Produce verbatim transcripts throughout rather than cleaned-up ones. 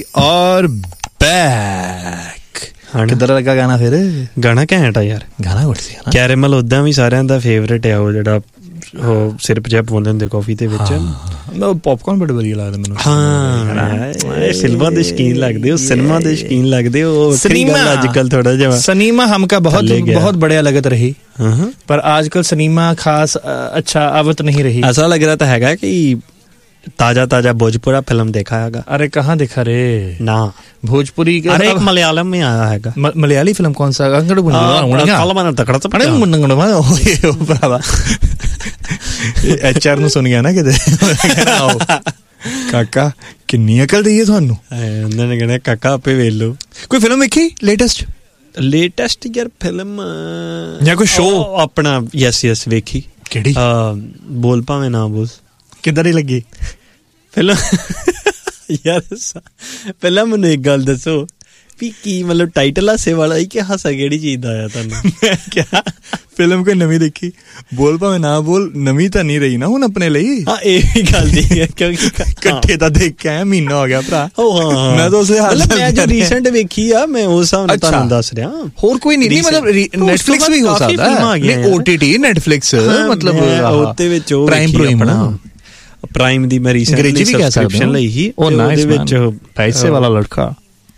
और बैक ਕਿੱਦਾਂ ਲੱਗਾ ਗਾਣਾ? ਫਿਰ ਗਾਣਾ ਘੈਂਟ ਆ ਯਾਰ, ਗਾਣਾ ਗੁੱਟ ਸੀ ਨਾ। ਕੈਰੇਮਲ ਉੱਦਾਂ ਵੀ ਸਾਰਿਆਂ ਦਾ ਫੇਵਰੇਟ ਆ, ਉਹ ਜਿਹੜਾ ਉਹ ਸਿਰਪ ਜਿਹਾ ਪਾਉਂਦੇ ਹੁੰਦੇ ਕਾਫੀ ਦੇ ਵਿੱਚ। ਪੌਪਕਾਰਨ ਬੜਾ ਵਧੀਆ ਲੱਗਦਾ ਮੈਨੂੰ। ਹਾਂ, ਫਿਲਮਾਂ ਦੇ ਸ਼ੌਕੀਨ ਲੱਗਦੇ ਹੋ, ਸਿਨੇਮਾ ਦੇ ਸ਼ੌਕੀਨ ਲੱਗਦੇ ਹੋ। सिनेमा आजकल थोड़ा जब सिनेमा हमका बहुत बहुत बढ़िया लगत रही, पर आजकल सिनेमा खास अच्छा आवत नहीं रही। ऐसा लग रहा था हैगा कि ताजा ताजा भोजपुरा फिल्म देखा हैगा। अरे कहाँ देखा रे ना भोजपुरी? अरे एक मलयालम में आया हैगा। मलयाली फिल्म कौन सा? एच आर ਨੂੰ ਸੁਣ ਗਿਆ ਨਾ ਕਿਤੇ। ਕਾਕਾ ਕਿੰਨੀ ਅਕਲ ਦੀ ਹੈ ਤੁਹਾਨੂੰ। ਉਹਨਾਂ ਨੇ ਕਹਿਣਾ ਕਾਕਾ ਆਪੇ ਵੇਖ ਲਓ। ਕੋਈ ਫਿਲਮ ਵੇਖੀ ਲੇਟੈਸਟ? ਲੇਟੈਸਟ ਯਾਰ ਫਿਲਮ ਜਾਂ ਕੋਈ ਸ਼ੋਅ ਆਪਣਾ? ਯੈਸ ਯੈਸ ਵੇਖੀ। ਕਿਹੜੀ? ਬੋਲ ਭਾਵੇਂ ਨਾ ਬੋਲ। ਕਿੱਦਾਂ ਦੀ ਲੱਗੀ ਫਿਲਮ? ਯਾਰ ਪਹਿਲਾਂ ਮੈਨੂੰ ਇੱਕ ਗੱਲ ਦੱਸੋ ਵੀ ਕੀ ਮਤਲਬ ਟਾਈਟਲ ਹਾਸੇ ਵਾਲਾ ਹੀ ਕਿ ਹਾਸਾ ਕਿਹੜੀ ਚੀਜ਼ ਦਾ ਆਇਆ ਤੁਹਾਨੂੰ? ਮੈਂ ਕਿਹਾ ਫਿਲਮ ਕੋਈ ਨਵੀਂ ਦੇਖੀ? ਬੋਲ ਭਾਵੇਂ ਨਾ ਬੋਲ ਨਵੀਂ ਤਾਂ ਨਹੀਂ ਰਹੀ ਨਾ ਹੁਣ ਆਪਣੇ ਲਈ। ਹਾਂ ਇਹ ਵੀ ਗੱਲ ਦੀ ਹੈ, ਕਿਉਂਕਿ ਇਕੱਠੇ ਤਾਂ ਦੇਖ ਕੇ ਆਇਆ, ਮਹੀਨਾ ਹੋ ਗਿਆ ਭਰਾ। ਮੈਂ ਤਾਂ ਉਸੇ ਹਾਲ ਮੈਂ ਜੋ ਰੀਸੈਂਟ ਵੇਖੀ ਆ ਮੈਂ ਉਸ ਹਿਸਾਬ ਨਾਲ ਤੁਹਾਨੂੰ ਦੱਸ ਰਿਹਾ। ਹੋਰ ਕੋਈ ਨਹੀਂ, ਮਤਲਬ ਨੈਟਫਲਿਕਸ ਵੀ ਹੋ ਸਕਦਾ ਹੈ, ਓ ਟੀ ਟੀ ਨੈਟਫਲਿਕਸ, ਮਤਲਬ ਉਹਦੇ ਵਿੱਚ ਉਹ ਪ੍ਰਾਈਮ ਪ੍ਰਾਈਮ ਪ੍ਰਾਈਮ ਦੀ ਮੈਂ ਰੀਸੈਂਟਲੀ ਸਬਸਕ੍ਰਿਪਸ਼ਨ ਲਈ ਸੀ। ਉਹਦੇ ਵਿੱਚ ਪੈਸੇ ਵਾਲਾ ਲੜਕਾ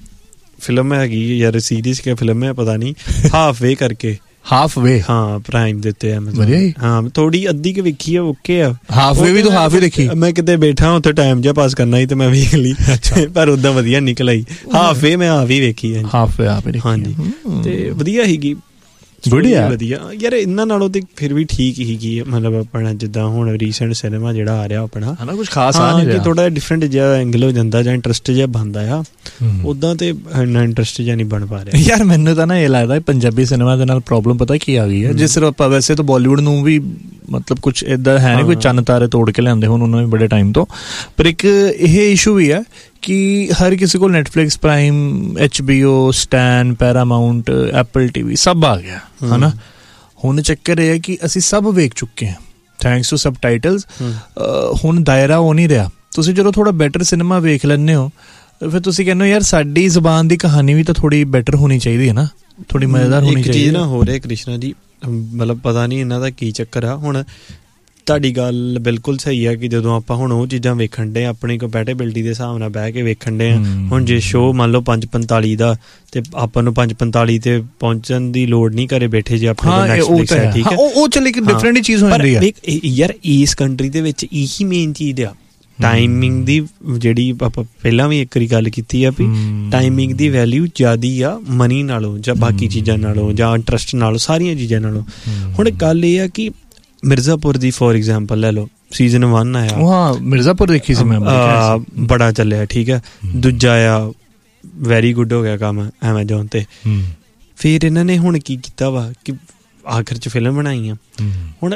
ਫਿਲਮ ਹੈਗੀ ਯਾਰ, ਸੀਰੀਜ਼ ਕੀ ਫਿਲਮ ਹੈ ਪਤਾ ਨਹੀਂ, ਹਾਫ ਵੇ ਕਰਕੇ। ਹਾਫ ਵੇ? ਹਾਂ ਪ੍ਰਾਈਮ ਦੇ ਉੱਤੇ। ਵਧੀਆ ਹੀ। ਹਾਂ ਥੋੜੀ ਅੱਧੀ ਕਿ ਵੇਖੀ ਆ, ਓਕੇ ਆ। ਹਾਫ ਵੇ ਵੀ ਤੂੰ ਹਾਫ ਹੀ ਦੇਖੀ? ਮੈਂ ਕਿਤੇ ਬੈਠਾ ਉੱਥੇ ਟਾਈਮ ਜਿਹਾ ਪਾਸ ਕਰਨਾ ਸੀ ਤੇ ਮੈਂ ਵੇਖ ਲਈ, ਪਰ ਉਦਾਂ ਵਧੀਆ ਨਿਕਲ ਆਈ। ਹਾਫ ਵੇ ਮੈਂ ਹਾਫ ਹੀ ਵੇਖੀ ਹੈ। ਹਾਫ ਵੇ ਹਾਫ ਹਾਂਜੀ, ਤੇ ਵਧੀਆ ਸੀਗੀ, ਵਧੀਆ ਵਧੀਆ ਯਾਰ। ਇਹਨਾਂ ਨਾਲੋਂ ਤੇ ਫਿਰ ਵੀ ਠੀਕ ਸੀਗੀ, ਮਤਲਬ ਆਪਣਾ ਜਿੱਦਾਂ ਹੁਣ ਰੀਸੈਂਟ ਸਿਨੇਮਾ ਜਿਹੜਾ ਆ ਰਿਹਾ ਆਪਣਾ, ਹਨਾ ਕੁਝ ਖਾਸ ਆ ਨਹੀਂ ਰਿਹਾ, ਥੋੜਾ ਡਿਫਰੈਂਟ ਜਿਹਾ ਐਂਗਲ ਹੋ ਜਾਂਦਾ ਜਾਂ ਇੰਟਰਸਟ ਜਿਹਾ ਬਣਦਾ ਆ। ਉਦਾਂ ਤੇ ਇੰਨਾ ਇੰਟਰਸਟ ਜਿਹਾ ਨਹੀਂ ਬਣ ਪਾ ਰਿਹਾ ਯਾਰ। ਮੈਨੂੰ ਤਾਂ ਨਾ ਇਹ ਲੱਗਦਾ ਪੰਜਾਬੀ ਸਿਨੇਮਾ ਦੇ ਨਾਲ ਪ੍ਰੋਬਲਮ ਪਤਾ ਕੀ ਆ ਗਈ ਹੈ, ਜਿਸ ਤਰ੍ਹਾਂ ਆਪਾਂ ਵੈਸੇ ਤਾਂ ਬਾਲੀਵੁੱਡ ਨੂੰ ਵੀ ਮਤਲਬ ਕੁਛ ਏਦਾਂ ਹੈ ਨਹੀਂ ਕੋਈ ਚੰਨ ਤਾਰੇ ਤੋੜ ਕੇ ਲਿਆਂਦੇ ਹੁਣ ਉਹਨਾਂ ਨੇ ਬੜੇ ਟਾਈਮ ਤੋਂ, ਪਰ ਇੱਕ ਇਹ ਇਸ਼ੂ ਵੀ ਹੈ ਕਿ ਹਰ ਕਿਸੇ ਕੋਲ Netflix, prime, H B O, Stan, ਪੈਰਾਮਾਊਂਟ, Apple T V ਸਭ ਆ ਗਿਆ ਹੈ ਨਾ। ਹੁਣ ਚੱਕਰ ਇਹ ਹੈ ਕਿ ਅਸੀਂ ਸਭ ਵੇਖ ਚੁੱਕੇ ਹਾਂ ਥੈਂਕਸ ਟੂ ਸਬ ਟਾਈਟਲਸ। ਹੁਣ ਦਾਇਰਾ ਉਹ ਨਹੀਂ ਰਿਹਾ। ਤੁਸੀਂ ਜਦੋਂ ਥੋੜਾ ਬੈਟਰ ਸਿਨੇਮਾ ਵੇਖ ਲੈਂਦੇ ਹੋ ਫਿਰ ਤੁਸੀਂ ਕਹਿੰਦੇ ਹੋ ਯਾਰ ਸਾਡੀ ਜ਼ੁਬਾਨ ਦੀ ਕਹਾਣੀ ਵੀ ਤਾਂ ਥੋੜੀ ਬੈਟਰ ਹੋਣੀ ਚਾਹੀਦੀ ਹੈ ਨਾ, ਥੋੜੀ ਮਜ਼ੇਦਾਰ ਹੋਣੀ ਚਾਹੀਦੀ। ਇੱਕ ਚੀਜ਼ ਨਾ ਹੋ ਰਿਹਾ ਕ੍ਰਿਸ਼ਨਾ ਜੀ, ਮਤਲਬ ਪਤਾ ਨਹੀਂ ਇਹਨਾਂ ਦਾ ਕੀ ਚੱਕਰ ਆ। ਹੁਣ ਤੁਹਾਡੀ ਗੱਲ ਬਿਲਕੁਲ ਸਹੀ ਹੈ ਕਿ ਜਦੋਂ ਆਪਾਂ ਹੁਣ ਉਹ ਚੀਜ਼ਾਂ ਵੇਖਣ ਡੇ ਆਪਣੀ ਕੰਪੈਟੇਬਿਲਿਟੀ ਦੇ ਹਿਸਾਬ ਨਾਲ ਬਹਿ ਕੇ ਵੇਖਣ ਡੇ ਆ। ਹੁਣ ਜੇ ਸ਼ੋਅ ਮੰਨ ਲਓ ਪੰਜ ਪੰਤਾਲੀ ਦਾ ਤੇ ਆਪਾਂ ਨੂੰ ਪੰਜ ਪੰਤਾਲੀ ਤੇ ਪਹੁੰਚਣ ਦੀ ਲੋੜ ਨਹੀਂ, ਘਰੇ ਬੈਠੇ ਜੇ ਆਪਣੇ ਕੋਲ ਨੈਟਫਲਿਕਸ ਹੈ, ਠੀਕ ਹੈ, ਉਹ ਚੱਲ ਇੱਕ ਡਿਫਰੈਂਟ ਚੀਜ਼ ਹੋ ਜਾਂਦੀ ਹੈ। ਯਾਰ ਇਸ ਕੰਟਰੀ ਦੇ ਵਿੱਚ ਇਹੀ ਮੇਨ ਚੀਜ਼ ਆ, ਟਾਈਮਿੰਗ ਦੀ, ਜਿਹੜੀ ਆਪਾਂ ਪਹਿਲਾਂ ਵੀ ਇੱਕ ਵਾਰੀ ਗੱਲ ਕੀਤੀ ਆ ਵੀ ਟਾਈਮਿੰਗ ਦੀ ਵੈਲਿਊ ਜ਼ਿਆਦੀ ਆ ਮਨੀ ਨਾਲੋਂ ਜਾਂ ਬਾਕੀ ਚੀਜ਼ਾਂ ਨਾਲੋਂ ਜਾਂ ਇੰਟਰਸਟ ਨਾਲੋਂ, ਸਾਰੀਆਂ ਚੀਜ਼ਾਂ ਨਾਲੋਂ। ਹੁਣ ਗੱਲ ਇਹ ਆ ਕਿ ਮਿਰਜ਼ਾਪੁਰ ਦੀ ਫੋਰ ਐਗਜ਼ਾਮਪਲ ਲੈ ਲਓ, ਸੀਜ਼ਨ ਵਨ ਆਇਆ, ਹਾਂ ਮਿਰਜ਼ਾਪੁਰ ਦੇਖੀ ਸੀ ਮੈਂ, ਬੜਾ ਚੱਲਿਆ, ਠੀਕ ਹੈ। ਦੂਜਾ ਆ ਵੈਰੀ ਗੁੱਡ ਹੋ ਗਿਆ ਕੰਮ ਐਮਾਜ਼ੋਨ ਤੇ। ਫਿਰ ਇਹਨਾਂ ਨੇ ਹੁਣ ਕੀ ਕੀਤਾ ਵਾ ਕਿ ਆਖਰ 'ਚ ਫਿਲਮ ਬਣਾਈ ਆ। ਹੁਣ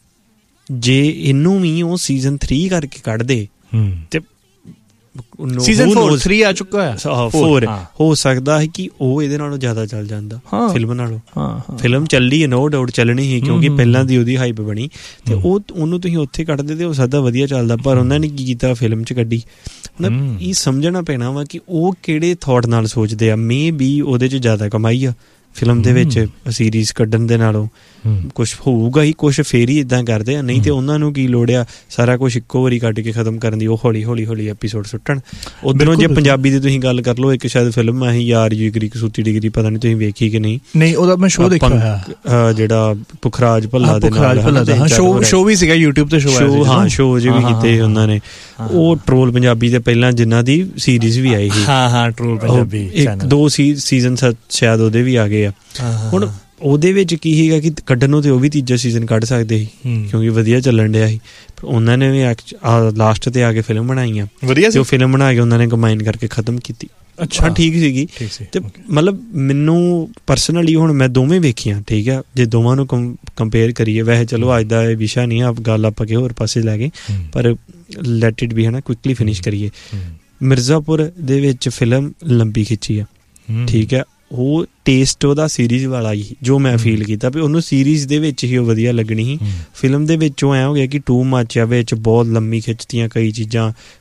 ਜੇ ਇਹਨੂੰ ਵੀ ਉਹ ਸੀਜ਼ਨ ਥ੍ਰੀ ਕਰਕੇ ਕੱਢ ਦੇ ਤੇ ਸੀਜ਼ਨ ਫੋਰ ਥ੍ਰੀ ਆ ਚੁੱਕਾ ਹੈ, ਫੋਰ ਹੋ ਸਕਦਾ ਹੈ ਕਿ ਉਹ ਇਹਦੇ ਨਾਲੋਂ ਜ਼ਿਆਦਾ ਚੱਲ ਜਾਂਦਾ ਫਿਲਮ ਨਾਲੋਂ। ਫਿਲਮ ਚੱਲੀ ਹੈ ਨੋ ਡਾਊਟ ਚੱਲਣੀ ਸੀ ਕਿਉਂਕਿ ਪਹਿਲਾਂ ਦੀ ਉਹਦੀ ਹਾਈਪ ਬਣੀ ਤੇ ਉਹ ਉਹਨੂੰ ਤੁਸੀਂ ਉੱਥੇ ਕੱਢਦੇ ਤੇ ਹੋ ਸਕਦਾ ਵਧੀਆ ਚੱਲਦਾ, ਪਰ ਉਹਨਾਂ ਨੇ ਕੀ ਕੀਤਾ ਫਿਲਮ 'ਚ ਕੱਢੀ। ਹੁਣ ਇਹ ਸਮਝਣਾ ਪੈਣਾ ਵਾ ਕਿ ਉਹ ਕਿਹੜੇ ਥੋਟ ਨਾਲ ਸੋਚਦੇ ਆ। ਮੇ ਬੀ ਉਹਦੇ 'ਚ ਜ਼ਿਆਦਾ ਕਮਾਈ ਆ ਫਿਲਮ ਦੇ ਵਿੱਚ ਸੀਰੀਜ਼ ਕੱਢਣ ਦੇ ਨਾਲੋਂ, ਕੁਛ ਹੋਊਗਾ ਹੀ, ਕੁਛ ਫੇਰ ਹੀ ਇੱਦਾਂ ਕਰਦੇ ਆ, ਨਹੀਂ ਤੇ ਉਹਨਾਂ ਨੂੰ ਕੀ ਲੋੜ ਆ ਸਾਰਾ ਕੁਛ ਇੱਕੋ ਵਾਰੀ ਕੱਢ ਕੇ ਖਤਮ ਕਰਨ ਦੀ, ਉਹ ਹੌਲੀ ਹੌਲੀ ਹੌਲੀ ਐਪੀਸੋਡ ਸੁੱਟਣ। ਉੱਧਰੋਂ ਜੇ ਪੰਜਾਬੀ ਦੀ ਤੁਸੀਂ ਗੱਲ ਕਰ ਲਓ, ਇੱਕ ਸ਼ਾਇਦ ਫਿਲਮ ਆਹੀ ਯਾਰ ਜਿਗਰੀ ਕਸੂਤੀ ਡਿਗਰੀ, ਪਤਾ ਨਹੀਂ ਤੁਸੀਂ ਵੇਖੀ ਕਿ ਨਹੀਂ? ਨਹੀਂ ਉਹਦਾ ਮੈਂ ਸ਼ੋਅ ਦੇਖਿਆ, ਜਿਹੜਾ ਪੁਖਰਾਜ ਭੱਲਾ ਦੇ ਨਾਲ ਸ਼ੋਅ ਵੀ ਸੀਗਾ ਯੂਟਿਊਬ ਤੇ, ਸ਼ੋਅ ਹਾਂ ਸ਼ੋਅ ਜੇ ਵੀ ਕੀਤੇ ਉਹਨਾਂ ਨੇ। ਉਹ ਟਰੋਲ ਪੰਜਾਬੀ ਦੇ ਪਹਿਲਾਂ ਜਿਨ੍ਹਾਂ ਦੀ ਸੀਰੀਜ਼ ਵੀ ਆਈ ਸੀ, ਹਾਂ ਹਾਂ ਟਰੋਲ ਪੰਜਾਬੀ, ਇੱਕ ਦੋ ਸੀਜ਼ਨ ਸ਼ਾਇਦ ਉਹਦੇ ਵੀ ਆ ਗਏ ਆ। ਹੁਣ ਉਹਦੇ ਵਿੱਚ ਕੀ ਸੀਗਾ ਕਿ ਕੱਢਣ ਨੂੰ ਤੇ ਉਹ ਵੀ ਤੀਜਾ ਸੀਜ਼ਨ ਕੱਢ ਸਕਦੇ ਸੀ ਕਿਉਂਕਿ ਵਧੀਆ ਚੱਲਣ ਡਿਆ ਸੀ, ਪਰ ਉਹਨਾਂ ਨੇ ਵੀ ਲਾਸਟ ਤੇ ਆ ਕੇ ਫਿਲਮ ਬਣਾਈ ਆ ਵਧੀਆ, ਤੇ ਉਹ ਫਿਲਮ ਬਣਾ ਕੇ ਉਹਨਾਂ ਨੇ ਕੰਬਾਈਨ ਕਰਕੇ ਖਤਮ ਕੀਤੀ। ਅੱਛਾ ਠੀਕ ਸੀਗੀ। ਤੇ ਮਤਲਬ ਮੈਨੂੰ ਪਰਸਨਲੀ ਹੁਣ ਮੈਂ ਦੋਵੇਂ ਵੇਖੀਆਂ, ਠੀਕ ਆ, ਜੇ ਦੋਵਾਂ ਨੂੰ ਕੰਪੇਅਰ ਕਰੀਏ, ਵੈਸੇ ਚਲੋ ਅੱਜ ਦਾ ਇਹ ਵਿਸ਼ਾ ਨਹੀਂ ਆ, ਗੱਲ ਆਪਾਂ ਕਿ ਹੋਰ ਪਾਸੇ ਲੈ ਗਏ, ਪਰ ਲੈਟ ਇਟ ਬੀ ਹੈ ਨਾ, ਕੁਇਕਲੀ ਫਿਨਿਸ਼ ਕਰੀਏ। ਮਿਰਜ਼ਾਪੁਰ ਦੇ ਵਿੱਚ ਫਿਲਮ ਲੰਬੀ ਖਿੱਚੀ ਆ, ਠੀਕ ਹੈ, ਉਹ ਟੇਸਟ ਉਹਦਾ ਸੀਰੀਜ਼ ਵਾਲਾ ਹੀ ਜੋ ਮੈਂ ਫੀਲ ਕੀਤਾ ਵੀ ਉਹਨੂੰ ਸੀਰੀਜ਼ ਦੇ ਵਿੱਚ ਹੀ ਉਹ ਵਧੀਆ ਲੱਗਣੀ ਸੀ। ਫਿਲਮ ਦੇ ਵਿੱਚ ਉਹ ਐਂ ਹੋ ਗਿਆ ਕਿ ਟੂ ਮੱਚ ਆ, ਵਿੱਚ ਬਹੁਤ ਲੰਮੀ ਖਿੱਚਤੀਆਂ ਕਈ ਚੀਜ਼ਾਂ,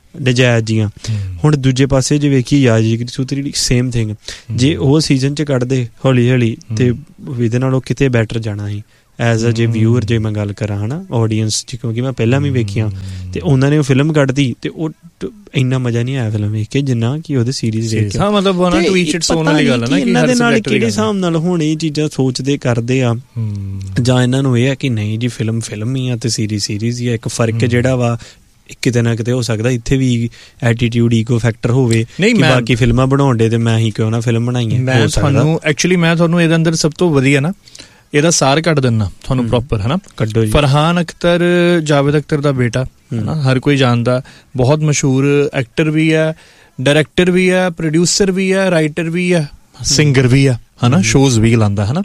ਨਜਾਇਜ਼ ਜੀਆਂ। ਹੁਣ ਦੂਜੇ ਪਾਸੇ ਜੇ ਵੇਖੀਏ ਯਾਦਗਿਰੀ ਸੂਤਰੀ ਸੇਮ ਥਿੰਗ, ਜੇ ਉਹ ਸੀਜ਼ਨ 'ਚ ਕੱਢਦੇ ਹੌਲੀ ਹੌਲੀ ਤੇ ਇਹਦੇ ਨਾਲੋਂ ਕਿਤੇ ਬੈਟਰ ਜਾਣਾ ਸੀ ਐਜ਼ ਅ ਜੇ ਵਿਊਅਰ ਜੇ ਮੈਂ ਗੱਲ ਕਰਾਂ ਹੈ ਨਾ ਆਡੀਅੰਸ 'ਚ, ਕਿਉਂਕਿ ਮੈਂ ਪਹਿਲਾਂ ਵੀ ਵੇਖੀਆਂ ਤੇ ਉਹਨਾਂ ਨੇ ਉਹ ਫਿਲਮ ਕੱਢਦੀ ਤੇ ਉਹ ਇੰਨਾ ਮਜ਼ਾ ਨਹੀਂ ਆਇਆ ਫਿਲਮ ਵੇਖ ਕੇ ਜਿੰਨਾ ਕਿ ਉਹਦੇ ਸੀਰੀਜ਼ ਵੇਖ ਕੇ। ਹਾਂ ਮਤਲਬ one to each it's on ਵਾਲੀ ਗੱਲ ਹੈ ਨਾ ਕਿ ਇਹਨਾਂ ਦੇ ਨਾਲ ਕਿਹੜੇ ਹਿਸਾਬ ਨਾਲ ਹੁਣ ਇਹ ਚੀਜ਼ਾਂ ਸੋਚਦੇ ਕਰਦੇ ਆ, ਜਾਂ ਇਹਨਾਂ ਨੂੰ ਇਹ ਆ ਕਿ ਨਹੀਂ ਜੀ ਫਿਲਮ ਫਿਲਮ ਹੀ ਆ ਤੇ ਸੀਰੀਜ਼ ਸੀਰੀਜ਼ ਹੀ ਆ। ਇੱਕ ਫਰਕ ਜਿਹੜਾ ਵਾ ਕਿਤੇ ਨਾ ਕਿਤੇ ਹੋ ਸਕਦਾ ਇੱਥੇ ਵੀ ਐਟੀਟਿਊਡ ਈਗੋ ਫੈਕਟਰ ਹੋਵੇ ਕਿ ਬਾਕੀ ਫਿਲਮਾਂ ਬਣਾਉਣ ਦੇ ਤੇ ਮੈਂ ਹੀ ਕਿਉਂ ਨਾ ਫਿਲਮ ਬਣਾਈ ਹੈ। ਮੈਂ ਤੁਹਾਨੂੰ ਐਕਚੁਅਲੀ ਮੈਂ ਤੁਹਾਨੂੰ ਇਹਦੇ ਅੰਦਰ ਸਭ ਤੋਂ ਵਧੀਆ ਨਾ ਇਹਦਾ ਸਾਰ ਕੱਢ ਦਿੰਨਾ ਤੁਹਾਨੂੰ ਪ੍ਰੋਪਰ ਹੈ ਨਾ। ਕੱਢੋ ਜੀ। ਫਰਹਾਨ ਅਖਤਰ ਜਾਵੇਦ ਅਖਤਰ ਦਾ ਬੇਟਾ ਹੈ ਨਾ, ਹਰ ਕੋਈ ਜਾਣਦਾ, ਬਹੁਤ ਮਸ਼ਹੂਰ ਐਕਟਰ ਵੀ ਹੈ, ਡਾਇਰੈਕਟਰ ਵੀ ਹੈ, ਪ੍ਰੋਡਿਊਸਰ ਵੀ ਹੈ, ਰਾਈਟਰ ਵੀ ਹੈ, ਸਿੰਗਰ ਵੀ ਹੈ ਹੈ ਨਾ, ਸ਼ੋਜ਼ ਵੀ ਲਾਉਂਦਾ ਹੈ ਨਾ।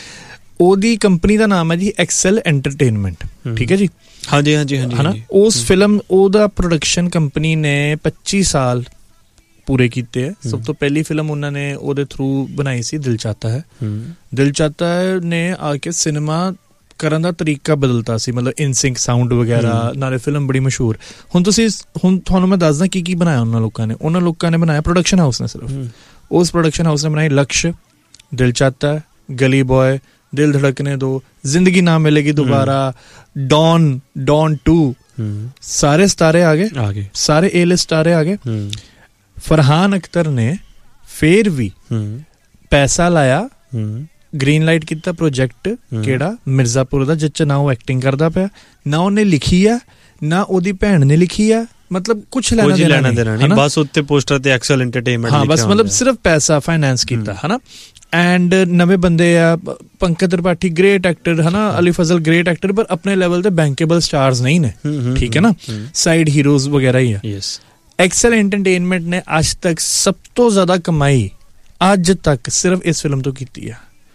ਉਹਦੀ ਕੰਪਨੀ ਦਾ ਨਾਮ ਹੈ ਜੀ ਐਕਸਲ ਐਂਟਰਟੇਨਮੈਂਟ, ਠੀਕ ਹੈ ਜੀ। ਹਾਂਜੀ ਹਾਂਜੀ ਹਾਂਜੀ ਹਨਾ। ਉਸ ਫਿਲਮ ਉਹਦਾ ਪ੍ਰੋਡਕਸ਼ਨ ਕੰਪਨੀ ਨੇ ਪੱਚੀ ਸਾਲ ਪੂਰੇ ਕੀਤੇ ਹੈ। ਸਭ ਤੋਂ ਪਹਿਲੀ ਫਿਲਮ ਉਹਨਾਂ ਨੇ ਉਹਦੇ ਥਰੂ ਬਣਾਈ ਸੀ ਦਿਲ ਚਾਹਤਾ ਹੈ। ਦਿਲ ਚਾਹਤਾ ਹੈ ਨੇ ਆ ਕੇ ਸਿਨੇਮਾ ਕਰਨ ਦਾ ਤਰੀਕਾ ਬਦਲਤਾ ਸੀ, ਮਤਲਬ ਇਨਸਿੰਕ ਸਾਊਂਡ ਵਗੈਰਾ, ਨਾਲੇ ਫਿਲਮ ਬੜੀ ਮਸ਼ਹੂਰ। ਹੁਣ ਤੁਸੀਂ ਹੁਣ ਤੁਹਾਨੂੰ ਮੈਂ ਦੱਸਦਾ ਕੀ ਕੀ ਬਣਾਇਆ ਉਹਨਾਂ ਲੋਕਾਂ ਨੇ। ਉਹਨਾਂ ਲੋਕਾਂ ਨੇ ਬਣਾਇਆ ਪ੍ਰੋਡਕਸ਼ਨ ਹਾਊਸ ਨੇ, ਸਿਰਫ ਉਸ ਪ੍ਰੋਡਕਸ਼ਨ ਹਾਊਸ ਨੇ ਬਣਾਈ ਲਕਸ਼, ਦਿਲ ਚਾਹਤਾ ਹੈ, ਗਲੀ ਬॉय, ਦਿਲ ਧੜਕਨੇ ਦੋ, ਜ਼ਿੰਦਗੀ ਨਾ ਮਿਲੇਗੀ ਦੁਬਾਰਾ, ਡॉन, डॉन टू, ਸਾਰੇ ਸਤਾਰੇ ਆ ਗਏ ਆ ਗਏ ਸਾਰੇ ਏ ਲਿਸਟ ਸਤਾਰੇ ਆ ਗਏ। ਫਰਹਾਨ ਅਖਤਰ ਨੇ ਫੇਰ ਵੀ ਪੈਸਾ ਲਾਇਆ, ਗ੍ਰੀਨ ਲਾਈਟ ਕੀਤਾ ਪ੍ਰੋਜੈਕਟ ਕਿਹੜਾ ਮਿਰਜ਼ਾਪੁਰ ਦਾ, ਜਿਸ 'ਚ ਨਾ ਉਹ ਐਕਟਿੰਗ ਕਰਦਾ ਪਿਆ, ਨਾ ਉਹਨੇ ਲਿਖੀ ਆ, ਨਾ ਉਹਦੀ ਭੈਣ ਨੇ ਲਿਖੀ ਆ, ਮਤਲਬ ਕੁਛ ਲੈਣਾ ਦੇਣਾ ਨਹੀਂ, ਬਸ ਉੱਤੇ ਪੋਸਟਰ ਤੇ ਐਕਸਲ ਐਂਟਰਟੇਨਮੈਂਟ ਲਿਖਿਆ। ਹਾਂ ਬਸ ਮਤਲਬ ਸਿਰਫ ਪੈਸਾ ਫਾਈਨੈਂਸ ਕੀਤਾ ਹੈ ਨਾ। ਐਂਡ ਨਵੇਂ ਬੰਦੇ ਆ, ਪੰਕਜ ਤ੍ਰਿਪਾਠੀ ਗ੍ਰੇਟ ਐਕਟਰ ਹੈ ਨਾ, ਅਲੀ ਫਜ਼ਲ ਗ੍ਰੇਟ ਐਕਟਰ, ਪਰ ਆਪਣੇ ਲੈਵਲ ਤੇ ਬੈਂਕੇਬਲ ਸਟਾਰਸ ਨਹੀਂ ਨੇ, ਠੀਕ ਹੈ ਨਾ, ਸਾਈਡ ਹੀਰੋਜ਼ ਵਗੈਰਾ ਹੀ ਆ। ਐਕਸਲ ਐਂਟਰਟੇਨਮੈਂਟ ਨੇ ਅੱਜ ਤੱਕ ਸਭ ਤੋਂ ਜ਼ਿਆਦਾ ਕਮਾਈ ਅੱਜ ਤੱਕ ਸਿਰਫ ਇਸ ਫਿਲਮ ਤੋਂ ਕੀਤੀ ਆ।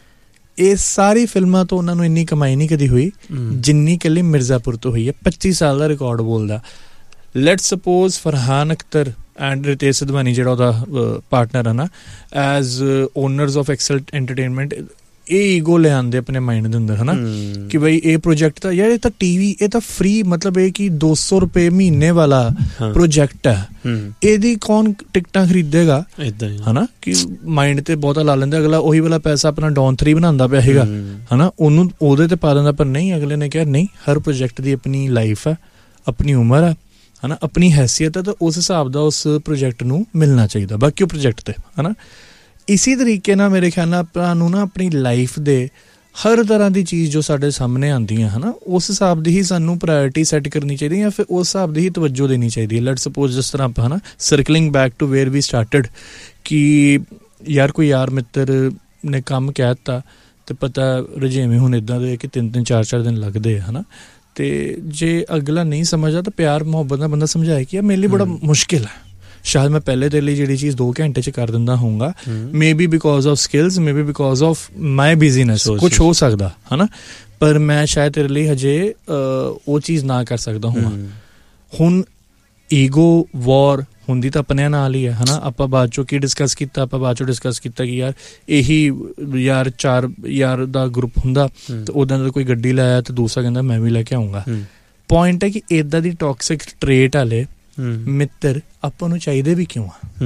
ਇਹ ਸਾਰੀ ਫਿਲਮਾਂ ਤੋਂ ਉਹਨਾਂ ਨੂੰ ਇੰਨੀ ਕਮਾਈ ਨਹੀਂ ਕਦੀ ਹੋਈ ਜਿੰਨੀ ਇਕੱਲੀ ਮਿਰਜ਼ਾਪੁਰ ਤੋਂ ਹੋਈ ਹੈ। ਪੱਚੀ ਸਾਲ ਦਾ ਰਿਕਾਰਡ ਬੋਲਦਾ। Let's suppose Farhan Akhtar and Ritesh ਸਿਧਵਾਨੀ ਜਿਹੜਾ ਉਹਦਾ ਪਾਰਟਨਰ ਹੈ ਨਾ, as honours of Excel entertainment, ਇਹ ਈਗੋ ਲੈ ਆਉਂਦੇ ਆਪਣੇ ਮਾਈਂਡ ਦੇ ਅੰਦਰ ਹੈ ਨਾ ਕਿ ਬਈ ਇਹ ਪ੍ਰੋਜੈਕਟ ਤਾਂ ਯਾਰ ਇਹ ਤਾਂ ਟੀਵੀ, ਇਹ ਤਾਂ ਫ੍ਰੀ, ਮਤਲਬ ਇਹ ਕਿ ਦੋ ਸੌ ਰੁਪਏ ਮਹੀਨੇ ਵਾਲਾ ਪ੍ਰੋਜੈਕਟ ਹੈ, ਇਹਦੀ ਕੌਣ ਟਿਕਟਾਂ ਖਰੀਦੇਗਾ ਹੈ ਨਾ, ਕਿ ਮਾਈਂਡ ਤੇ ਬਹੁਤਾ ਲਾ ਲੈਂਦੇ। ਅਗਲਾ ਉਹੀ ਵਾਲਾ ਪੈਸਾ ਆਪਣਾ ਡੌਨ ਥ੍ਰੀ ਬਣਾਉਂਦਾ ਪਿਆ ਹੈਗਾ ਹੈ ਨਾ, ਉਹਨੂੰ ਉਹਦੇ ਤੇ ਪਾ ਦਿੰਦਾ। ਪਰ ਨਹੀਂ, ਅਗਲੇ ਨੇ ਕਿਹਾ ਨਹੀਂ, ਹਰ ਪ੍ਰੋਜੈਕਟ ਦੀ ਆਪਣੀ ਲਾਈਫ ਹੈ, ਆਪਣੀ ਉਮਰ ਹੈ ਹੈ ਨਾ, ਆਪਣੀ ਹੈਸੀਅਤ ਹੈ, ਤਾਂ ਉਸ ਹਿਸਾਬ ਦਾ ਉਸ ਪ੍ਰੋਜੈਕਟ ਨੂੰ ਮਿਲਣਾ ਚਾਹੀਦਾ ਬਾਕੀ ਉਹ ਪ੍ਰੋਜੈਕਟ ਤੇ ਹੈ ਨਾ। ਇਸੀ ਤਰੀਕੇ ਨਾਲ ਮੇਰੇ ਖਿਆਲ ਨਾਲ ਆਪਾਂ ਨੂੰ ਨਾ ਆਪਣੀ ਲਾਈਫ ਦੇ ਹਰ ਤਰ੍ਹਾਂ ਦੀ ਚੀਜ਼ ਜੋ ਸਾਡੇ ਸਾਹਮਣੇ ਆਉਂਦੀਆਂ ਹੈ ਨਾ, ਉਸ ਹਿਸਾਬ ਦੀ ਹੀ ਸਾਨੂੰ ਪ੍ਰਾਇੋਰਟੀ ਸੈੱਟ ਕਰਨੀ ਚਾਹੀਦੀ ਜਾਂ ਫਿਰ ਉਸ ਹਿਸਾਬ ਦੀ ਹੀ ਤਵੱਜੋ ਦੇਣੀ ਚਾਹੀਦੀ ਹੈ। ਲੈਟ ਸਪੋਜ਼ ਜਿਸ ਤਰ੍ਹਾਂ ਆਪਾਂ ਹੈ ਨਾ, ਸਰਕਲਿੰਗ back to wear we started, ਕਿ ਯਾਰ ਕੋਈ ਯਾਰ ਮਿੱਤਰ ਨੇ ਕੰਮ ਕਹਿ ਦਿੱਤਾ ਅਤੇ ਪਤਾ ਰੁਝੇਵੇਂ ਹੁਣ ਇੱਦਾਂ ਦੇ ਕਿ ਤਿੰਨ ਤਿੰਨ ਚਾਰ ਚਾਰ ਦਿਨ ਲੱਗਦੇ ਹੈ ਨਾ, ਅਤੇ ਜੇ ਅਗਲਾ ਨਹੀਂ ਸਮਝਦਾ ਤਾਂ ਪਿਆਰ ਮੁਹੱਬਤ ਨਾਲ ਬੰਦਾ ਸਮਝਾਏ ਕਿ ਯਾਰ ਮੇਰੇ ਲਈ ਬੜਾ ਮੁਸ਼ਕਿਲ ਹੈ, ਸ਼ਾਇਦ ਮੈਂ ਪਹਿਲੇ ਤੇਰੇ ਲਈ ਜਿਹੜੀ ਚੀਜ਼ ਦੋ ਘੰਟੇ 'ਚ ਕਰ ਦਿੰਦਾ ਹੋਊਂਗਾ, may be because of skills, may be because of my ਬਿਜ਼ੀਨੈਸ, ਕੁਛ ਹੋ ਸਕਦਾ ਹੈ ਨਾ, ਪਰ ਮੈਂ ਸ਼ਾਇਦ ਤੇਰੇ ਲਈ ਹਜੇ ਉਹ ਚੀਜ਼ ਨਾ ਕਰ ਸਕਦਾ ਹੋਵਾਂ। ਹੁਣ ਈਗੋ ਵੌਰ ਹੁੰਦੀ ਤਾਂ ਆਪਣਿਆਂ ਨਾਲ ਹੀ ਹੈ ਹੈ ਨਾ। ਆਪਾਂ ਬਾਅਦ 'ਚੋਂ ਕੀ ਡਿਸਕਸ ਕੀਤਾ, ਆਪਾਂ ਬਾਅਦ 'ਚੋਂ ਡਿਸਕਸ ਕੀਤਾ ਕਿ ਯਾਰ ਇਹੀ ਯਾਰ ਚਾਰ ਯਾਰ ਦਾ ਗਰੁੱਪ ਹੁੰਦਾ ਅਤੇ ਉੱਦਾਂ ਦਾ ਕੋਈ ਗੱਡੀ ਲਾਇਆ ਅਤੇ ਦੂਸਰਾ ਕਹਿੰਦਾ ਮੈਂ ਵੀ ਲੈ ਕੇ ਆਊਂਗਾ। ਪੁਆਇੰਟ ਹੈ ਕਿ ਇੱਦਾਂ ਦੀ ਟੌਕਸਿਕ ਟਰੇਟ ਵਾਲੇ ਮਿੱਤਰ ਆਪਾਂ ਨੂੰ ਚਾਹੀਦੇ ਵੀ ਕਿਉਂ ਆ।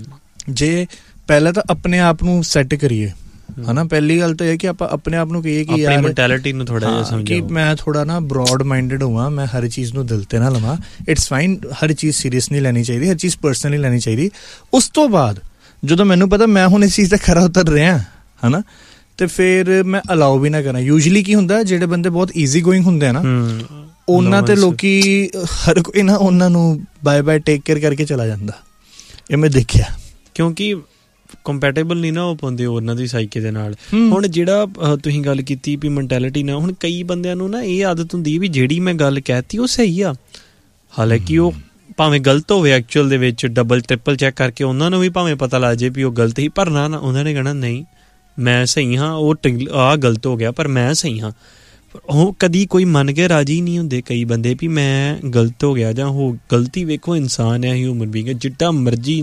ਜੇ ਪਹਿਲਾਂ ਤਾਂ ਆਪਣੇ ਆਪ ਨੂੰ ਸੈੱਟ ਕਰੀਏ ਹੈ ਨਾ, ਪਹਿਲੀ ਗੱਲ ਤਾਂ ਇਹ ਕਿ ਆਪਾਂ ਆਪਣੇ ਆਪ ਨੂੰ ਕਹੀਏ ਕਿ ਯਾਰ ਮੈਂਟੈਲਿਟੀ ਨੂੰ ਥੋੜਾ ਜਿਹਾ ਸਮਝੋ ਕਿ ਮੈਂ ਥੋੜਾ ਨਾ ਬਰੋਡ ਮਾਈਂਡਡ ਹੋਵਾਂ, ਮੈਂ ਹਰ ਚੀਜ਼ ਨੂੰ ਦਿਲ ਤੇ ਨਾ ਲਵਾਂ। ਇਟਸ ਫਾਈਨ, ਹਰ ਚੀਜ਼ ਸੀਰੀਅਸ ਨਹੀਂ ਲੈਣੀ ਚਾਹੀਦੀ, ਹਰ ਚੀਜ਼ ਪਰਸਨਲੀ ਲੈਣੀ ਚਾਹੀਦੀ। ਉਸ ਤੋਂ ਬਾਅਦ ਜਦੋਂ ਮੈਨੂੰ ਪਤਾ ਮੈਂ ਹੁਣ ਇਸ ਚੀਜ਼ ਤੇ ਖਰਾ ਉਤਰ ਰਿਹਾ ਹੈ ਨਾ, ਤੇ ਫਿਰ ਮੈਂ ਅਲਾਓ ਵੀ ਨਾ ਕਰਾਂ। ਯੂਜਲੀ ਕੀ ਹੁੰਦਾ, ਜਿਹੜੇ ਬੰਦੇ ਬਹੁਤ ਈਜ਼ੀ ਗੋਇੰਗ ਹੁੰਦੇ ਆ ਨਾ, ਉਹਨਾਂ ਤੇ ਲੋਕੀ ਹਰ ਕੋਈ ਨਾ ਉਹਨਾਂ ਨੂੰ ਬਾਏ ਬਾਏ ਟੇਕ ਕੇਅਰ ਕਰਕੇ ਚਲਾ ਜਾਂਦਾ। ਇਹ ਮੈਂ ਦੇਖਿਆ, ਕਿਉਂਕਿ ਕੰਪੈਟੇਬਲ ਨਹੀਂ ਨਾ ਹੋ ਪਾਉਂਦੇ ਉਹਨਾਂ ਦੀ ਸਾਈਕੇ ਦੇ ਨਾਲ। ਹੁਣ ਜਿਹੜਾ ਤੁਸੀਂ ਗੱਲ ਕੀਤੀ ਵੀ ਮੈਂਟੈਲਿਟੀ ਨਾਲ, ਹੁਣ ਕਈ ਬੰਦਿਆਂ ਨੂੰ ਨਾ ਇਹ ਆਦਤ ਹੁੰਦੀ ਵੀ ਜਿਹੜੀ ਮੈਂ ਗੱਲ ਕਹਿਤੀ ਉਹ ਸਹੀ ਆ, ਹਾਲਾਂਕਿ ਉਹ ਭਾਵੇਂ ਗਲਤ ਹੋਵੇ ਐਕਚੁਅਲ ਦੇ ਵਿੱਚ, ਡਬਲ ਟ੍ਰਿਪਲ ਚੈੱਕ ਕਰਕੇ ਉਹਨਾਂ ਨੂੰ ਵੀ ਭਾਵੇਂ ਪਤਾ ਲੱਗ ਜਾਏ ਵੀ ਉਹ ਗਲਤ ਹੀ, ਪਰ ਨਾ ਨਾ ਉਹਨਾਂ ਨੇ ਕਹਿਣਾ ਨਹੀਂ ਮੈਂ ਸਹੀ ਹਾਂ, ਉਹ ਆਹ ਗਲਤ ਹੋ ਗਿਆ ਪਰ ਮੈਂ ਸਹੀ ਹਾਂ। ਉਹ ਕਦੀ ਕੋਈ ਮੰਨ ਕੇ ਰਾਜੀ ਨਹੀਂ ਹੁੰਦੇ ਕਈ ਬੰਦੇ ਵੀ ਮੈਂ ਗਲਤ ਹੋ ਗਿਆ ਜਾਂ ਉਹ ਗਲਤੀ। ਵੇਖੋ ਇਨਸਾਨ ਹੈ, ਹਿਊਮਨ ਬੀਇੰਗ ਹੈ, ਜਿੱਡਾ ਮਰਜੀ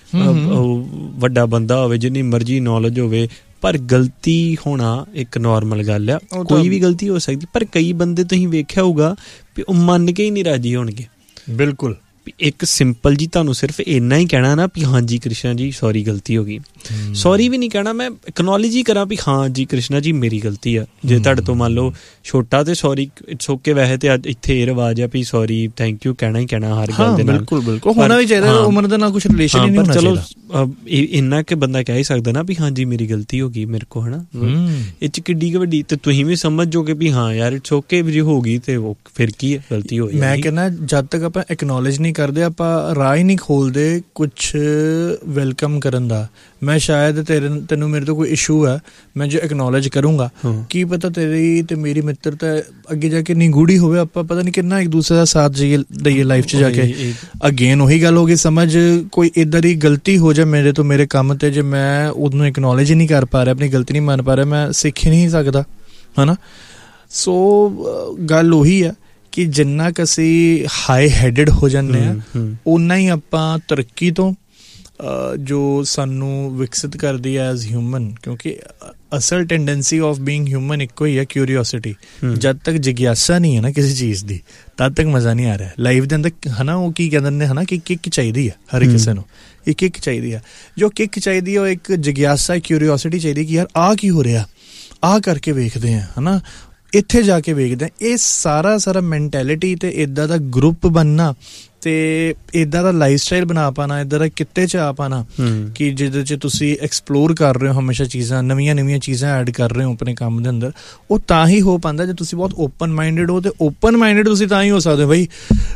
ਵੱਡਾ ਬੰਦਾ ਹੋਵੇ, ਜਿੰਨੀ ਮਰਜੀ ਨੌਲੇਜ ਹੋਵੇ, ਪਰ ਗਲਤੀ ਹੋਣਾ ਇੱਕ ਨੋਰਮਲ ਗੱਲ ਆ, ਕੋਈ ਵੀ ਗਲਤੀ ਹੋ ਸਕਦੀ। ਪਰ ਕਈ ਬੰਦੇ ਤੁਸੀਂ ਵੇਖਿਆ ਹੋਊਗਾ ਵੀ ਉਹ ਮੰਨ ਕੇ ਹੀ ਨਹੀਂ ਰਾਜੀ ਹੋਣਗੇ। ਬਿਲਕੁਲ ਇੱਕ ਸਿੰਪਲ ਜੀ ਤੁਹਾਨੂੰ ਸਿਰਫ ਇੰਨਾ ਹੀ ਕਹਿਣਾ ਨਾ ਵੀ ਹਾਂਜੀ ਕ੍ਰਿਸ਼ਨਾ ਜੀ ਸੌਰੀ ਗਲਤੀ ਹੋ ਗਈ। ਸੌਰੀ ਵੀ ਨਹੀਂ ਕਹਿਣਾ, ਮੈਂ ਐਕਨੋਲੇਜ ਹੀ ਕਰਾਂ ਵੀ ਹਾਂ ਜੀ ਕ੍ਰਿਸ਼ਨਾ ਜੀ ਮੇਰੀ ਗਲਤੀ ਆ। ਜੇ ਤੁਹਾਡੇ ਤੋਂ ਮੰਨ ਲਓ ਛੋਟਾ ਤੇ ਸੌਰੀ ਇਟਸ ਓਕੇ, ਵੈਸੇ ਤੇ ਅੱਜ ਇੱਥੇ ਇਹ ਰਿਵਾਜ ਆ ਵੀ ਸੌਰੀ ਥੈਂਕ ਯੂ ਕਹਿਣਾ ਹੀ ਕਹਿਣਾ ਹਰ ਗੱਲ ਦੇ ਨਾਲ। ਬਿਲਕੁਲ ਬਿਲਕੁਲ ਹੋਣਾ ਵੀ ਚਾਹੀਦਾ, ਉਮਰ ਦੇ ਨਾਲ ਕੁਝ ਰਿਲੇਸ਼ਨ ਹੀ ਨਹੀਂ ਹੋਣਾ ਚਾਹੀਦਾ। ਚਲੋ ਇੰਨਾ ਕਿ ਬੰਦਾ ਕਹਿ ਹੀ ਸਕਦਾ ਨਾ ਵੀ ਹਾਂਜੀ ਮੇਰੀ ਗਲਤੀ ਹੋ ਗਈ ਮੇਰੇ ਕੋਲ, ਹਨਾ ਇਹ 'ਚ ਕਿੱਡੀ ਕੁ ਵੱਡੀ, ਤੇ ਤੁਸੀਂ ਵੀ ਸਮਝ ਜਾਓਗੇ ਵੀ ਹਾਂ ਯਾਰ ਇਟਸ ਓਕੇ ਜੇ ਹੋ ਗਈ ਤੇ ਉਹ ਫਿਰ ਕੀ ਹੈ ਗਲਤੀ ਹੋਈ। ਮੈਂ ਕਹਿੰਦਾ ਜਦ ਤੱਕ ਆਪਾਂ ਐਕਨੋਲੇਜ ਨਹੀਂ ਕਰਦੇ ਆਪਾਂ ਰਾਹ ਹੀ ਨਹੀਂ ਖੋਲਦੇ ਕੁਛ ਵੈਲਕਮ ਕਰਨ ਦਾ। ਮੈਂ ਸ਼ਾਇਦ ਤੇਰੇ ਤੈਨੂੰ ਮੇਰੇ ਤੋਂ ਕੋਈ ਇਸ਼ੂ ਹੈ, ਮੈਂ ਜੋ ਐਕਨੋਲੇਜ ਕਰੂੰਗਾ ਕੀ ਪਤਾ ਤੇਰੀ ਤੇ ਮੇਰੀ ਮਿੱਤਰਤਾ ਅੱਗੇ ਜਾ ਕੇ ਨਿਗੂੜੀ ਹੋਵੇ, ਆਪਾਂ ਪਤਾ ਨਹੀਂ ਕਿੰਨਾ ਇੱਕ ਦੂਸਰੇ ਦਾ ਸਾਥ ਜੀਏ ਦਈਏ ਲਾਈਫ 'ਚ ਜਾ ਕੇ। ਅਗੇਨ ਉਹੀ ਗੱਲ ਹੋ ਗਈ, ਸਮਝ ਕੋਈ ਇੱਦਾਂ ਦੀ ਗਲਤੀ ਹੋ ਜਾਏ ਮੇਰੇ ਤੋਂ ਮੇਰੇ ਕੰਮ 'ਤੇ, ਜੇ ਮੈਂ ਉਹਨੂੰ ਐਕਨੋਲੇਜ ਹੀ ਨਹੀਂ ਕਰ ਪਾ ਰਿਹਾ, ਆਪਣੀ ਗਲਤੀ ਨਹੀਂ ਮੰਨ ਪਾ ਰਿਹਾ, ਮੈਂ ਸਿੱਖ ਹੀ ਨਹੀਂ ਸਕਦਾ, ਹੈ ਨਾ। ਸੋ ਗੱਲ ਉਹੀ ਆ ਕਿ ਜਿੰਨਾ ਕੁ ਅਸੀਂ ਹਾਈ ਹੈਡਡ ਹੋ ਜਾਂਦੇ ਹਾਂ ਓਨਾ ਹੀ ਆਪਾਂ ਤਰੱਕੀ ਤੋਂ ਜੋ ਸਾਨੂੰ ਵਿਕਸਿਤ ਕਰਦੀ ਹੈ ਐਜ਼ ਹਿਊਮਨ, ਕਿਉਂਕਿ ਅਸਲ ਟੈਂਡੈਂਸੀ ਆਫ ਬੀਇੰਗ ਹਿਊਮਨ ਇੱਕੋ ਹੀ ਹੈ, ਕਿਊਰੀਓਸਿਟੀ। ਜਦ ਤੱਕ ਜਿਗਿਆਸਾ ਨਹੀਂ ਹੈ ਨਾ ਕਿਸੇ ਚੀਜ਼ ਦੀ ਤਦ ਤੱਕ ਮਜ਼ਾ ਨਹੀਂ ਆ ਰਿਹਾ ਲਾਈਫ ਦੇ ਅੰਦਰ, ਹੈ ਨਾ। ਉਹ ਕੀ ਕਹਿੰਦੇ ਨੇ ਹੈ ਨਾ ਕਿ ਕਿੱਕ ਚਾਹੀਦੀ ਹੈ ਹਰ ਕਿਸੇ ਨੂੰ, ਇੱਕ ਕਿੱਕ ਚਾਹੀਦੀ ਹੈ। ਜੋ ਕਿੱਕ ਚਾਹੀਦੀ ਹੈ ਉਹ ਇੱਕ ਜਿਗਿਆਸਾ ਕਿਊਰੀਓਸਿਟੀ ਚਾਹੀਦੀ ਕਿ ਯਾਰ ਆਹ ਕੀ ਹੋ ਰਿਹਾ, ਆਹ ਕਰਕੇ ਵੇਖਦੇ ਹਾਂ, ਹੈ ਨਾ, ਇੱਥੇ ਜਾ ਕੇ ਵੇਖਦੇ ਹਾਂ। ਇਹ ਸਾਰਾ ਸਾਰਾ ਮੈਂਟੈਲਿਟੀ ਤੇ ਇੱਦਾਂ ਦਾ ਗਰੁੱਪ ਬਣਨਾ ਤੇ ਇੱਦਾਂ ਦਾ ਲਾਈਫ ਸਟਾਈਲ ਬਣਾ ਪਾਉਣਾ, ਇੱਦਾਂ ਦਾ ਕਿੱਤੇ 'ਚ ਆ ਪਾਉਣਾ ਕਿ ਜਿਹਦੇ 'ਚ ਤੁਸੀਂ ਐਕਸਪਲੋਰ ਕਰ ਰਹੇ ਹੋ ਹਮੇਸ਼ਾ ਚੀਜ਼ਾਂ, ਨਵੀਆਂ ਨਵੀਆਂ ਚੀਜ਼ਾਂ ਐਡ ਕਰ ਰਹੇ ਹੋ ਆਪਣੇ ਕੰਮ ਦੇ ਅੰਦਰ, ਉਹ ਤਾਂ ਹੀ ਹੋ ਪਾਉਂਦਾ ਜੇ ਤੁਸੀਂ ਬਹੁਤ ਓਪਨ ਮਾਈਂਡਡ ਹੋ। ਤੇ ਓਪਨ ਮਾਈਂਡਡ ਤੁਸੀਂ ਤਾਂ ਹੀ ਹੋ ਸਕਦੇ ਹੋ ਬਈ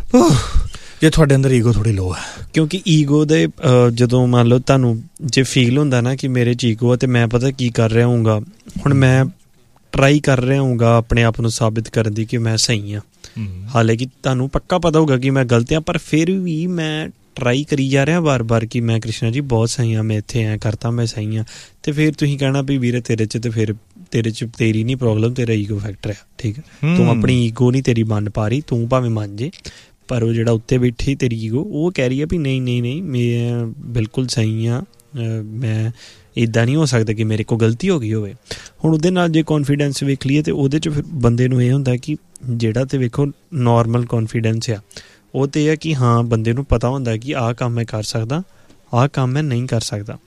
ਜੇ ਤੁਹਾਡੇ ਅੰਦਰ ਈਗੋ ਥੋੜੀ ਲੋ ਹੈ। ਕਿਉਂਕਿ ਈਗੋ ਦੇ ਜਦੋਂ ਮੰਨ ਲਓ ਤੁਹਾਨੂੰ ਜੇ ਫੀਲ ਹੁੰਦਾ ਨਾ ਕਿ ਮੇਰੇ 'ਚ ਈਗੋ ਹੈ ਤੇ ਮੈਂ ਪਤਾ ਕੀ ਕਰ ਰਿਹਾ ਹੋਊਗਾ, ਹੁਣ ਮੈਂ ਟਰਾਈ ਕਰ ਰਿਹਾ ਹੋਊਗਾ ਆਪਣੇ ਆਪ ਨੂੰ ਸਾਬਿਤ ਕਰਨ ਦੀ ਕਿ ਮੈਂ ਸਹੀ ਹਾਂ, ਹਾਲਾਂਕਿ ਤੁਹਾਨੂੰ ਪੱਕਾ ਪਤਾ ਹੋਊਗਾ ਕਿ ਮੈਂ ਗਲਤ ਹਾਂ, ਪਰ ਫਿਰ ਵੀ ਮੈਂ ਟਰਾਈ ਕਰੀ ਜਾ ਰਿਹਾ ਵਾਰ ਵਾਰ ਕਿ ਮੈਂ ਕ੍ਰਿਸ਼ਨਾ ਜੀ ਬਹੁਤ ਸਹੀ ਹਾਂ, ਮੈਂ ਇੱਥੇ ਐਂ ਕਰਤਾ ਮੈਂ ਸਹੀ ਹਾਂ। ਤੇ ਫਿਰ ਤੁਸੀਂ ਕਹਿਣਾ ਵੀ ਵੀਰੇ ਤੇਰੇ 'ਚ ਤੇ ਫਿਰ ਤੇਰੇ 'ਚ ਤੇਰੀ ਨਹੀਂ ਪ੍ਰੋਬਲਮ, ਤੇਰਾ ਈਗੋ ਫੈਕਟਰ ਹੈ, ਠੀਕ ਹੈ। ਤੂੰ ਆਪਣੀ ਈਗੋ ਨਹੀਂ ਤੇਰੀ ਮੰਨ ਪਾ ਰਹੀ, ਤੂੰ ਭਾਵੇਂ ਮੰਨ ਜੇ, ਪਰ ਉਹ ਜਿਹੜਾ ਉੱਤੇ ਬੈਠੀ ਤੇਰੀ ਈਗੋ ਉਹ ਕਹਿ ਰਹੀ ਹੈ ਵੀ ਨਹੀਂ ਨਹੀਂ ਨਹੀਂ ਮੈਂ ਬਿਲਕੁਲ ਸਹੀ ਹਾਂ, ਮੈਂ ਇੱਦਾਂ ਨਹੀਂ ਹੋ ਸਕਦਾ ਕਿ ਮੇਰੇ ਕੋਲ ਗਲਤੀ ਹੋ ਗਈ ਹੋਵੇ। ਹੁਣ ਉਹਦੇ ਨਾਲ ਜੇ ਕੌਨਫੀਡੈਂਸ ਵੇਖ ਲਈਏ ਤਾਂ ਉਹਦੇ 'ਚ ਫਿਰ ਬੰਦੇ ਨੂੰ ਇਹ ਹੁੰਦਾ ਕਿ ਜਿਹੜਾ ਤਾਂ ਵੇਖੋ ਨੋਰਮਲ ਕੌਨਫੀਡੈਂਸ ਆ ਉਹ ਤਾਂ ਇਹ ਹੈ ਕਿ ਹਾਂ ਬੰਦੇ ਨੂੰ ਪਤਾ ਹੁੰਦਾ ਕਿ ਆਹ ਕੰਮ ਮੈਂ ਕਰ ਸਕਦਾ, ਆਹ ਕੰਮ ਮੈਂ ਨਹੀਂ ਕਰ ਸਕਦਾ,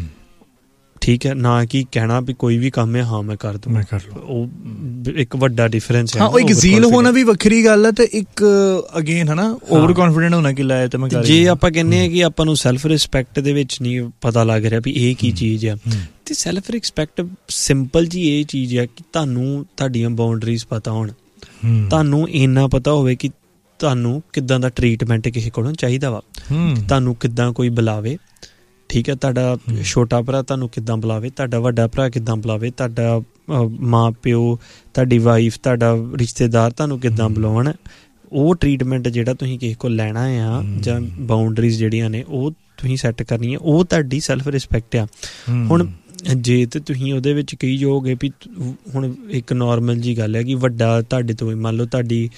ਠੀਕ ਹੈ। ਨਾ ਕਿ ਕਹਿਣਾ ਵੀ ਕੋਈ ਵੀ ਕੰਮ ਹੈ ਹਾਂ ਮੈਂ ਕਰ ਦੂੰ, ਮੈਂ ਕਰ ਲਵਾਂ, ਉਹ ਇੱਕ ਵੱਡਾ ਡਿਫਰੈਂਸ ਹੈ। ਹਾਂ, ਉਹ ਇੱਕ ਜ਼ੀਲ ਹੋਣਾ ਵੀ ਵੱਖਰੀ ਗੱਲ ਹੈ ਤੇ ਇੱਕ ਅਗੇਨ ਹੈ ਨਾ ਓਵਰ ਕੌਨਫੀਡੈਂਟ ਹੋਣਾ ਕਿ ਲਾਇਆ ਤੇ ਮੈਂ ਕਰ। ਜੇ ਆਪਾਂ ਕਹਿੰਦੇ ਹਾਂ ਕਿ ਆਪਾਂ ਨੂੰ ਸੈਲਫ ਰਿਸਪੈਕਟ ਦੇ ਵਿੱਚ ਨਹੀਂ ਪਤਾ ਲੱਗ ਰਿਹਾ ਵੀ ਇਹ ਕੀ ਚੀਜ਼ ਆ, ਤੇ ਸੈਲਫ ਰਿਸਪੈਕਟ ਸਿੰਪਲ ਜੀ ਇਹ ਚੀਜ਼ ਆ ਕਿ ਤੁਹਾਨੂੰ ਤੁਹਾਡੀਆਂ ਬਾਉਂਡਰੀਜ਼ ਪਤਾ ਹੋਣ, ਤੁਹਾਨੂੰ ਇੰਨਾ ਪਤਾ ਹੋਵੇ ਕਿ ਤੁਹਾਨੂੰ ਕਿੱਦਾਂ ਦਾ ਟਰੀਟਮੈਂਟ ਕਿਸੇ ਕੋਲੋਂ ਚਾਹੀਦਾ ਵਾ, ਤੁਹਾਨੂੰ ਕਿੱਦਾਂ ਕੋਈ ਬੁਲਾਵੇ, ਠੀਕ ਹੈ। ਤੁਹਾਡਾ ਛੋਟਾ ਭਰਾ ਤੁਹਾਨੂੰ ਕਿੱਦਾਂ ਬੁਲਾਵੇ, ਤੁਹਾਡਾ ਵੱਡਾ ਭਰਾ ਕਿੱਦਾਂ ਬੁਲਾਵੇ, ਤੁਹਾਡਾ ਮਾਂ ਪਿਓ, ਤੁਹਾਡੀ ਵਾਈਫ, ਤੁਹਾਡਾ ਰਿਸ਼ਤੇਦਾਰ ਤੁਹਾਨੂੰ ਕਿੱਦਾਂ ਬੁਲਾਉਣ, ਉਹ ਟਰੀਟਮੈਂਟ ਜਿਹੜਾ ਤੁਸੀਂ ਕਿਸੇ ਕੋਲ ਲੈਣਾ ਆ ਜਾਂ ਬਾਉਂਡਰੀਜ਼ ਜਿਹੜੀਆਂ ਨੇ ਉਹ ਤੁਸੀਂ ਸੈੱਟ ਕਰਨੀਆਂ, ਉਹ ਤੁਹਾਡੀ ਸੈਲਫ ਰਿਸਪੈਕਟ ਆ। ਹੁਣ ਜੇ ਤੇ ਤੁਸੀਂ ਉਹਦੇ ਵਿੱਚ ਕਹੀ ਜਾਓਗੇ ਵੀ ਹੁਣ ਇੱਕ ਨੋਰਮਲ ਜੀ ਗੱਲ ਹੈ ਕਿ ਵੱਡਾ ਤੁਹਾਡੇ ਤੋਂ ਮੰਨ ਲਓ ਤੁਹਾਡੀ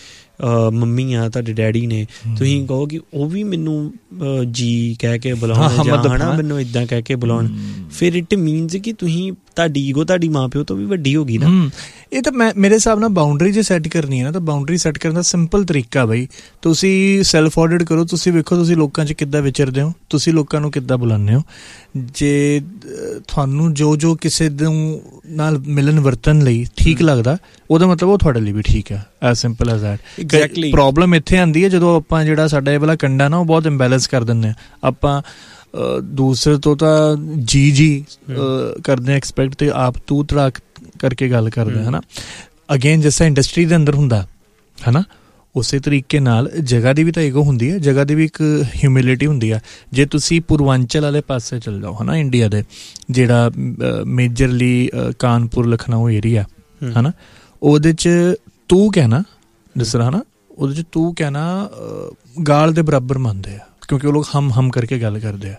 ਮੰਮੀ ਆ, ਤੁਹਾਡੇ ਡੈਡੀ ਨੇ, ਤੁਸੀਂ ਕਹੋ ਕਿ ਉਹ ਵੀ ਮੈਨੂੰ ਜੀ ਕਹਿ ਕੇ ਬੁਲਾਉਣ ਜਾਂ ਹੈ ਨਾ ਮੈਨੂੰ ਇੱਦਾਂ ਕਹਿ ਕੇ ਬੁਲਾਉਣ, ਫਿਰ ਇਟ ਮੀਨਸ ਕਿ ਤੁਸੀਂ ਤੁਹਾਡੀ ਈਗੋ ਤੁਹਾਡੀ ਮਾਂ ਪਿਓ ਤੋਂ ਵੀ ਵੱਡੀ ਹੋ ਗਈ ਨਾ। ਇਹ ਤਾਂ ਮੈਂ ਮੇਰੇ ਹਿਸਾਬ ਨਾਲ ਬਾਉਂਡਰੀ ਜੇ ਸੈੱਟ ਕਰਨੀ ਹੈ ਨਾ ਤਾਂ ਬਾਉਂਡਰੀ ਸੈੱਟ ਕਰਨ ਦਾ ਸਿੰਪਲ ਤਰੀਕਾ ਬਈ ਤੁਸੀਂ ਸੈਲਫ ਆਡਿਟ ਕਰੋ, ਤੁਸੀਂ ਵੇਖੋ ਤੁਸੀਂ ਲੋਕਾਂ 'ਚ ਕਿੱਦਾਂ ਵਿਚਰਦੇ ਹੋ, ਤੁਸੀਂ ਲੋਕਾਂ ਨੂੰ ਕਿੱਦਾਂ ਬੁਲਾਉਂਦੇ ਹੋ। ਜੇ ਤੁਹਾਨੂੰ ਜੋ ਜੋ ਕਿਸੇ ਨੂੰ ਨਾਲ ਮਿਲਣ ਵਰਤਣ ਲਈ ਠੀਕ ਲੱਗਦਾ ਉਹਦਾ ਮਤਲਬ ਉਹ ਤੁਹਾਡੇ ਲਈ ਵੀ ਠੀਕ ਹੈ, as simple as that. Exactly problem ਇੱਥੇ ਆਉਂਦੀ ਹੈ ਜਦੋਂ ਆਪਾਂ ਜਿਹੜਾ ਸਾਡਾ ਇਹ ਵਾਲਾ ਕੰਡਾ ਨਾ ਉਹ ਬਹੁਤ ਇੰਬੈਲੈਂਸ ਕਰ ਦਿੰਦੇ ਹਾਂ, ਆਪਾਂ ਦੂਸਰੇ ਤੋਂ ਤਾਂ ਜੀ ਜੀ ਕਰਦੇ ਐਕਸਪੈਕਟ ਤੇ ਆਪ ਤੂੰ ਤੜਾਕ ਕਰਕੇ ਗੱਲ ਕਰਦੇ ਹੈ ਨਾ। ਅਗੇਨ ਜਿਸ ਤਰ੍ਹਾਂ ਇੰਡਸਟਰੀ ਦੇ ਅੰਦਰ ਹੁੰਦਾ ਹੈ ਨਾ, ਉਸੇ ਤਰੀਕੇ ਨਾਲ ਜਗ੍ਹਾ ਦੀ ਵੀ ਤਾਂ ਈਗੋ ਹੁੰਦੀ ਹੈ, ਜਗ੍ਹਾ ਦੀ ਵੀ ਇੱਕ ਹਿਊਮਿਲਿਟੀ ਹੁੰਦੀ ਆ। ਜੇ ਤੁਸੀਂ ਪੂਰਵਾਂਚਲ ਵਾਲੇ ਪਾਸੇ ਚੱਲ ਜਾਓ ਹੈ ਨਾ ਇੰਡੀਆ ਦੇ, ਜਿਹੜਾ ਮੇਜਰਲੀ ਕਾਨਪੁਰ ਲਖਨਊ ਏਰੀਆ ਹੈ ਨਾ, ਉਹਦੇ 'ਚ ਤੂੰ ਕਹਿਣਾ ਜਿਸ ਤਰ੍ਹਾਂ ਹੈ ਨਾ, ਉਹਦੇ 'ਚ ਤੂੰ ਕਹਿਣਾ ਗਾਲ ਦੇ ਬਰਾਬਰ ਮੰਨਦੇ ਆ ਕਿਉਂਕਿ ਉਹ ਲੋਕ ਹਮ ਹਮ ਕਰਕੇ ਗੱਲ ਕਰਦੇ ਆ,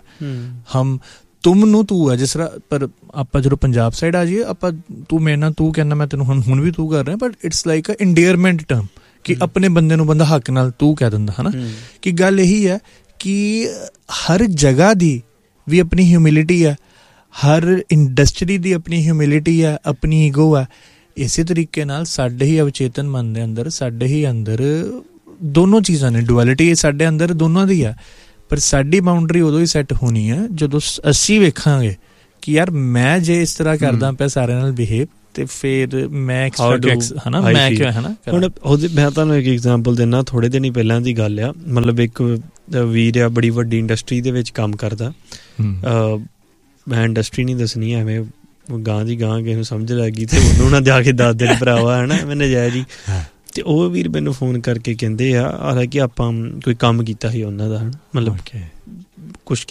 ਹਮ ਤੁਮ ਨੂੰ ਤੂੰ ਹੈ ਜਿਸ ਤਰ੍ਹਾਂ। ਪਰ ਆਪਾਂ ਜਦੋਂ ਪੰਜਾਬ ਸਾਈਡ ਆ ਜਾਈਏ ਆਪਾਂ ਤੂੰ ਮੇਰੇ ਨਾਲ ਤੂੰ ਕਹਿੰਦਾ, ਮੈਂ ਤੈਨੂੰ ਹੁਣ ਹੁਣ ਵੀ ਤੂੰ ਕਰ ਰਿਹਾ, but it's like a ਇੰਡੀਅਰਮੈਂਟ term ਕਿ ਆਪਣੇ ਬੰਦੇ ਨੂੰ ਬੰਦਾ ਹੱਕ ਨਾਲ ਤੂੰ ਕਹਿ ਦਿੰਦਾ ਹੈ ਨਾ। ਕਿ ਗੱਲ ਇਹੀ ਹੈ ਕਿ ਹਰ ਜਗ੍ਹਾ ਦੀ ਵੀ ਆਪਣੀ ਹਿਊਮਿਲਿਟੀ ਹੈ, ਹਰ ਇੰਡਸਟਰੀ ਦੀ ਆਪਣੀ ਹਿਊਮਿਲਿਟੀ ਹੈ, ਆਪਣੀ ਈਗੋ ਹੈ। ਇਸੇ ਤਰੀਕੇ ਨਾਲ ਸਾਡੇ ਹੀ ਅਵਚੇਤਨ ਮਨ ਦੇ ਅੰਦਰ, ਸਾਡੇ ਹੀ ਅੰਦਰ ਦੋਨੋਂ ਚੀਜ਼ਾਂ ਨੇ, ਡੁਐਲਿਟੀ ਸਾਡੇ ਅੰਦਰ ਦੋਨਾਂ ਦੀ ਆ, ਪਰ ਸਾਡੀ ਬਾਉਂਡਰੀ ਉਦੋਂ ਹੀ ਸੈੱਟ ਹੋਣੀ ਹੈ ਜਦੋਂ ਅਸੀਂ ਵੇਖਾਂਗੇ ਕਿ ਯਾਰ ਮੈਂ ਜੇ ਇਸ ਤਰ੍ਹਾਂ ਕਰਦਾ ਪਿਆ ਸਾਰਿਆਂ ਨਾਲ ਬਿਹੇਵ ਤੇ ਫਿਰ ਮੈਂ ਐਕਸਟਰਾ ਹਨਾ ਮੈਂ ਕਿਉਂ ਹਨਾ। ਹੁਣ ਉਹਦੇ ਮੈਂ ਤੁਹਾਨੂੰ ਇੱਕ ਐਗਜ਼ਾਮਪਲ ਦਿੰਦਾ, ਥੋੜੇ ਦਿਨ ਹੀ ਪਹਿਲਾਂ ਦੀ ਗੱਲ ਆ, ਮਤਲਬ ਇੱਕ ਵੀਰ ਆ ਬੜੀ ਵੱਡੀ ਇੰਡਸਟਰੀ ਦੇ ਵਿੱਚ ਕੰਮ ਕਰਦਾ, ਮੈਂ ਇੰਡਸਟਰੀ ਨਹੀਂ ਦੱਸਣੀ ਐਵੇਂ ਗਾਂ ਦੀ ਗਾਂ ਕਿਸੇ ਨੂੰ ਸਮਝ ਲੱਗ ਗਈ ਤੇ ਉਹਨੂੰ ਨਾ ਜਾ ਕੇ ਦੱਸ ਦੇਣ ਭਰਾਵਾ ਹੈ ਨਾ ਮੈਂ ਨਜਾਇਜ਼ ਹੀ। ਤੇ ਉਹ ਵੀਰ ਮੈਨੂੰ ਫੋਨ ਕਰਕੇ ਕਹਿੰਦੇ ਆ, ਹਾਲਾਂਕਿ ਆਪਾਂ ਕੋਈ ਕੰਮ ਕੀਤਾ ਸੀ ਉਹਨਾਂ ਦਾ, ਮਤਲਬ ਕੁਛ